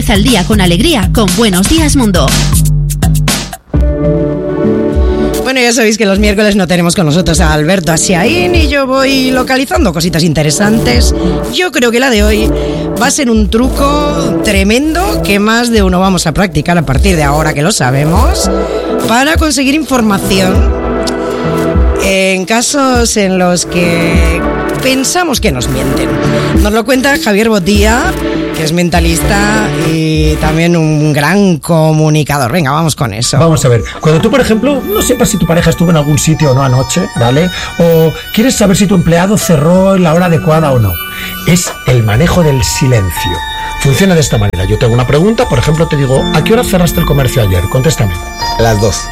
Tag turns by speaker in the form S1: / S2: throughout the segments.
S1: Al día con alegría con Buenos Días Mundo.
S2: Bueno, ya sabéis que los miércoles no tenemos con nosotros a Alberto Asiaín y yo voy localizando cositas interesantes. Yo creo que la de hoy va a ser un truco tremendo que más de uno vamos a practicar a partir de ahora que lo sabemos para conseguir información en casos en los que pensamos que nos mienten. Nos lo cuenta Javier Botía, que es mentalista y también un gran comunicador. Venga, vamos con eso.
S3: Vamos a ver, cuando tú, por ejemplo, no sepas si tu pareja estuvo en algún sitio o no anoche, ¿vale? O quieres saber si tu empleado cerró en la hora adecuada o no. Es el manejo del silencio. Funciona de esta manera. Yo te hago una pregunta, por ejemplo, te digo, ¿a qué hora cerraste el comercio ayer? Contéstame.
S4: A las 2.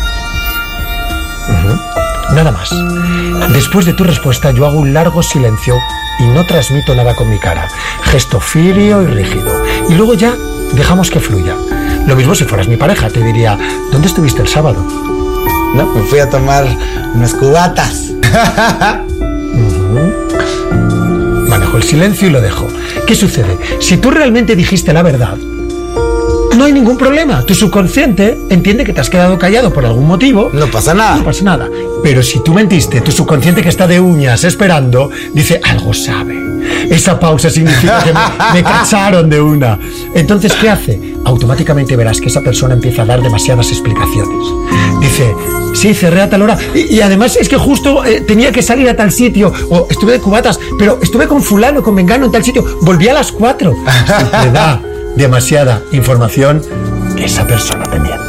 S3: Nada más. Después de tu respuesta yo hago un largo silencio y no transmito nada con mi cara. Gesto frío y rígido. Y luego ya dejamos que fluya. Lo mismo si fueras mi pareja, te diría, ¿dónde estuviste el sábado?
S4: No, me fui a tomar unas cubatas.
S3: Manejo el silencio y lo dejo. ¿Qué sucede? Si tú realmente dijiste la verdad, no hay ningún problema. Tu subconsciente entiende que te has quedado callado por algún motivo.
S4: No pasa nada.
S3: No pasa nada. Pero si tú mentiste, tu subconsciente que está de uñas esperando, dice, algo sabe. Esa pausa significa que me cacharon de una. Entonces, ¿qué hace? Automáticamente verás que esa persona empieza a dar demasiadas explicaciones. Dice, sí, cerré a tal hora. Y además es que justo tenía que salir a tal sitio. O estuve de cubatas, pero estuve con fulano, con mengano en tal sitio. Volví a las 4. Si te da demasiada información, esa persona te miente.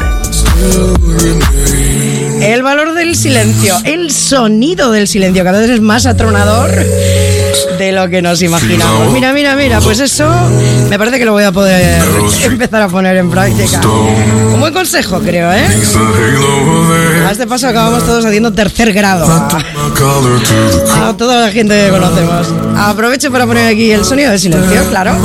S2: El valor del silencio, el sonido del silencio cada vez es más atronador de lo que nos imaginamos. Mira, pues eso me parece que lo voy a poder empezar a poner en práctica. Un buen consejo, creo, ¿eh? A este paso acabamos todos haciendo tercer grado a toda la gente que conocemos. Aprovecho para poner aquí el sonido del silencio, claro.